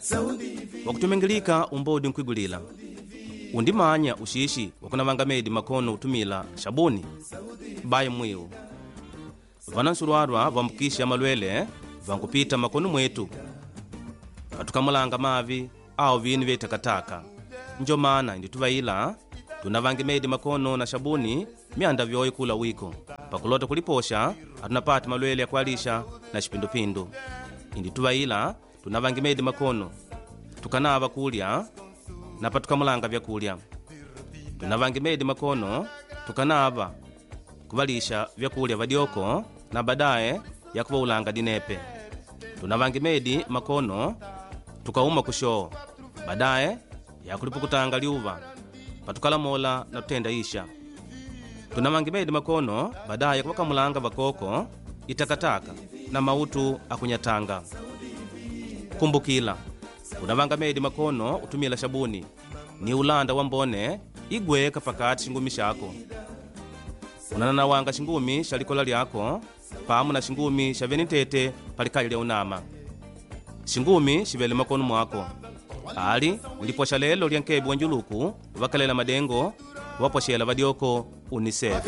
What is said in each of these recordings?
wakutumengilika umbodi nkwigulila undimanya ushishi wakunavanga medi makono utumila shabuni baye mwiu vanansurwarwa vambukisha malwele vankupita makono mwetu katukamulanga mavi au vinu vya takataka njo mana indi tuvaila tunavange medi makono na shabuni myanda vyoyi kula wiko pakulota kuliposha atunapati malwele ya kualisha na shipindupindu indi tuvaila tunavange medi makono tukanava kulya na patukamulanga vyakulya tunavange medi makono tukanava kuvalisha vyakulya vadyoko na badaye ya kuvaulanga dinepe tunavange medi makono tukauma kushoo badaye ya kulipukutanga liuva patukalamola na tutenda isha tunavange medi makono badaye kuvakamulanga vakoko itakataka na mautu akunyatanga kumbukila unavanga medi makono utumila shabuni ni ulanda wa mbone igweka pakati shingumi shako unananawanga shingumi shalikola lyako pamu na shingumi shavenitete palikali lya unama shingumi shivele makono mwako ali uliposha lelo lyankebi wanjuluku vakalela madengo waposhela vadyoko UNICEF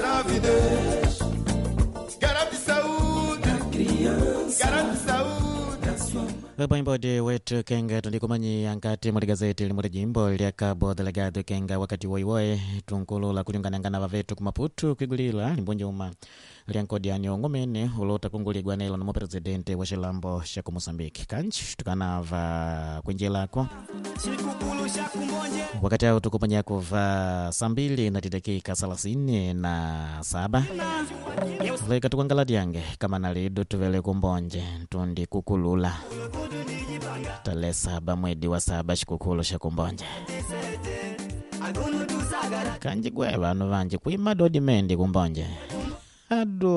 Wapaimbode wetu kenga tundikumanyia nkati muli gazeti limuli jimbo lya Cabo Delgado kenga wakati woiwoe tunkulula kulyunganangana vavetu kumaputu kwigulila limbunjuma lyankodiani ongomene ulota kunguligwa nelo na presidente wa Shilambo shaku Mozambique kanchi tukanava kwenjelako wakati au tukumanyako va sambili na dakika 37 leka tukangala dyange kama nalido tuvele kumbonje tundi kukulula tale 7 mwedi wa 7 shikukulu shakumbonje kanji gwe vanu vanji kuima dodi mendi kumbonje ado